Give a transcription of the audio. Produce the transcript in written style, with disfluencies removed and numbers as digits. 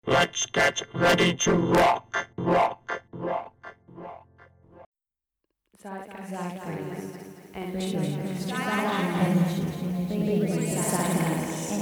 Let's get ready to rock, rock, rock. Zeitgeist and Zeitgeist.